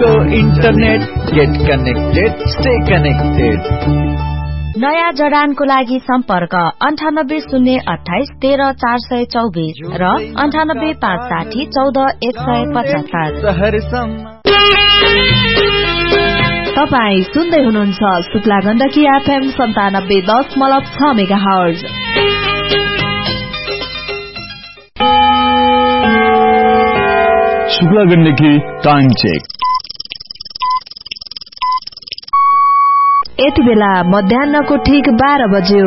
को internet get connected stay connected. नयाँ जडानको लागि सम्पर्क 9808213424 र 9856014175। तपाई सुन्दै हुनुहुन्छ Shukla Gandaki FM 97.6 megahertz. Shukla Gandaki time check. यति बेला मध्याहको ठीक 12 बज्यो।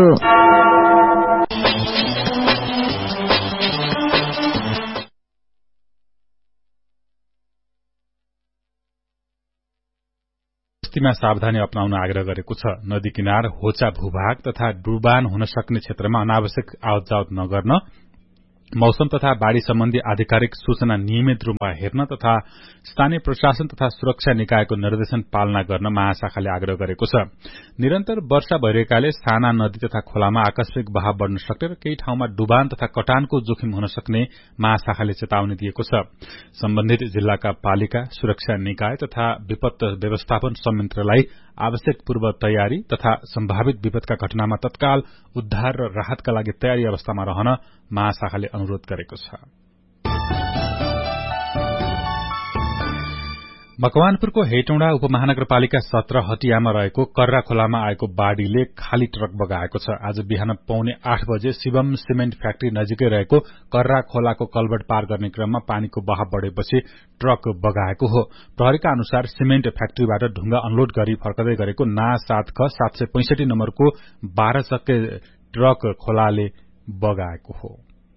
मा सावधानी अपनाउन आग्रह गरेको छ। नदी किनार, होचा भूभाग तथा डुबान हुन सक्ने क्षेत्रमा अनावश्यक आवत जावत नगर्न, मौसम तथा बाढ़ी सम्बन्धी आधिकारिक सूचना नियमित रूपमा हेर्न तथा स्थानीय प्रशासन तथा सुरक्षा निकायको निर्देशन पालना गर्न महाशाखाले आग्रह गरेको छ। निरन्तर वर्षा भइरहेकाले साना नदी तथा खोलामा आकस्मिक बहाव बढ़न सक्ने र केही ठाउँमा डुबान तथा कटानको जोखिम हुन सक्ने महाशाखाले चेतावनी दिएको छ। सम्बन्धित जिल्लाका पालिका, सुरक्षा निकाय तथा विपद व्यवस्थापन संयन्त्रलाई आवश्यक पूर्व तयारी तथा सम्भावित विपदका घटनामा तत्काल उद्धार र राहतका लागि तयारी अवस्थामा रहन महाशाखाले अनुरोध गरेको छ। मकवानपुरको हेटौँडा उपमहानगरपालिका 17 हटियामा रहेको कर्रा खोलामा आएको बाढ़ीले खाली ट्रक बगाएको छ। आज बिहान 7:45 बजे शिवम सिमेन्ट फ्याक्ट्री नजिकै रहेको कर्रा खोलाको कलबट पार गर्ने क्रममा पानीको बहाव बढ़ेपछि ट्रक बगाएको हो। प्रहरीका अनुसार सिमेन्ट फ्याक्ट्रीबाट ढुंगा अनलोड गरी फर्कदै गरेको ना 7 ख 765 नम्बरको 12 चक्के ट्रक खोलाले बगाएको हो।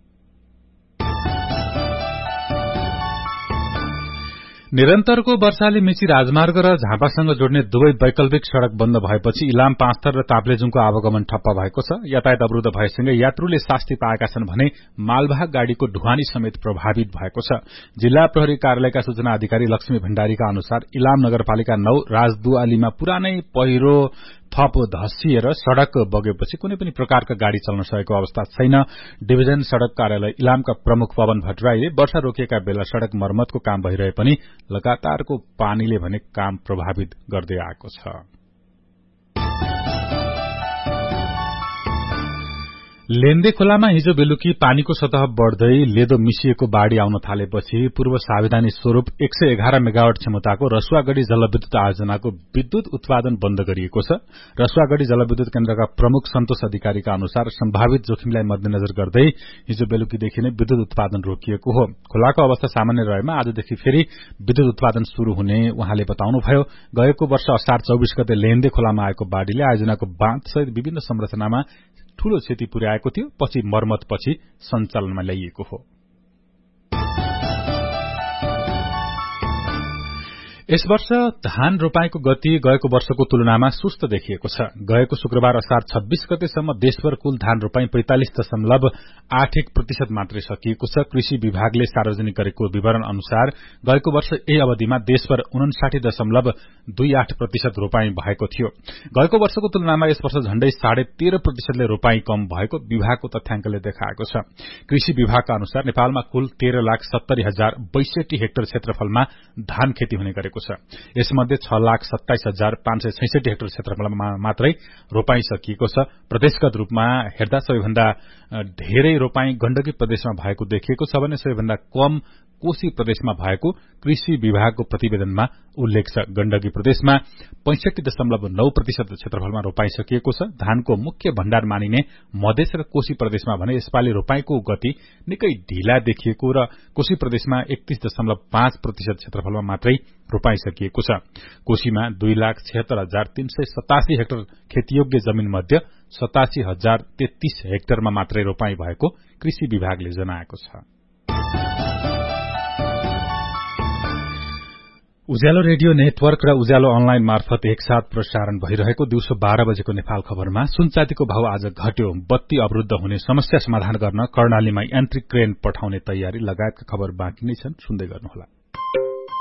निरन्तरको वर्षाले मेची राजमार्ग र झापासँग जोड्ने दुवै वैकल्पिक सड़क बन्द भएपछि इलाम, पाँचथर र ताप्लेजुङको आवागमन ठप्प भएको छ। यातायात अवरुद्ध भएसँगै यात्रुले शास्ति पाएका छन् भने मालवाहक गाड़ीको ढुवानी समेत प्रभावित भएको छ। जिल्ला प्रहरी कार्यालयका सूचना अधिकारी लक्ष्मी भण्डारीका अनुसार इलाम नगरपालिका 9 राजदुआलीमा पुरानै पहिरो थप धसिएर सड़क बगेपछि कुनै पनि प्रकारका गाड़ी चल्न सकेको अवस्था छैन। डिभिजन सड़क कार्यालय इलामका प्रमुख पवन भट्टराईले वर्षा रोकिएका बेला सड़क मर्मतको काम भइरहे पनि लगातारको पानीले भने काम प्रभावित गर्दै आएको छ। लेन्दे खोलामा हिजो बेलुकी पानीको सतह बढ़दै लेदो मिसिएको बाढ़ी आउन थालेपछि पूर्व सावधानी स्वरूप 111 मेगावाट क्षमताको रसुवागढ़ी जलविद्युत आयोजनाको विद्युत उत्पादन बन्द गरिएको छ। रसुवागढ़ी जलविद्युत केन्द्रका प्रमुख सन्तोष अधिकारीका अनुसार सम्भावित जोखिमलाई मध्यनजर गर्दै हिजो बेलुकीदेखि नै विद्युत उत्पादन रोकिएको हो। खोलाको अवस्था सामान्य रहेमा आजदेखि फेरि विद्युत उत्पादन शुरू हुने उहाँले बताउनुभयो। गएको वर्ष असार 24 गते लेन्दे खोलामा आएको बाढ़ीले आयोजनाको बाँधसहित विभिन्न संरचनामा ठूलो क्षति पुर्याएको थियो। पछि मर्मतपछि सञ्चालनमा ल्याइएको हो। यस वर्ष धान रोपाईको गति गएको वर्षको तुलनामा सुस्त देखिएको छ। गएको शुक्रबार असार 26 गतेसम्म देशभर कुल धान रोपाई 45.81% मात्रै सकिएको छ। कृषि विभागले सार्वजनिक गरेको विवरण अनुसार गएको वर्ष यही अवधिमा देशभर 59.28% रोपाई भएको थियो। गएको वर्षको तुलनामा यस वर्ष झण्डै 13.5% रोपाई कम भएको विभागको तथ्याङ्कले देखाएको छ। कृषि विभागका अनुसार नेपालमा कुल 13,70,062 हेक्टर क्षेत्रफलमा धान खेती हुने गरेको छ। यसमध्ये 6,27,566 हेक्टर क्षेत्रफलमा मात्रै रोपाई सकिएको छ। प्रदेशगत रूपमा हेर्दा सबैभन्दा धेरै रोपाई गण्डकी प्रदेशमा भएको देखिएको छ भने सबैभन्दा कम कोशी प्रदेशमा भएको कृषि विभागको प्रतिवेदनमा उल्लेख छ। गण्डकी प्रदेशमा 65.9% क्षेत्रफलमा रोपाई सकिएको छ। धानको मुख्य भण्डार मानिने मधेस र कोशी प्रदेशमा भने यसपालि रोपाईको गति निकै ढिला देखिएको र कोशी प्रदेशमा 31.5% क्षेत्रफलमा मात्रै रोपाई सकिएको छ। कोशीमा 2,76,387 हेक्टर खेतीयोग्य जमीन मध्ये 87,033 हेक्टरमा मात्रै रोपाई भएको कृषि विभागले जनाएको छ। उज्यालो रेडियो नेटवर्क र उज्यालो अनलाइन मार्फत एकसाथ प्रसारण भइरहेको दिउँसो 12 बजेको नेपाल खबरमा सुनचाँदीको भाव आज घट्यो। बत्ती अवरुद्ध हुने समस्या समाधान गर्न कर्णालीमा यान्त्रिक क्रेन पठाउने तयारी लगायतका खबर बाँकी नै छन्। सुन्दै गर्नुहोला।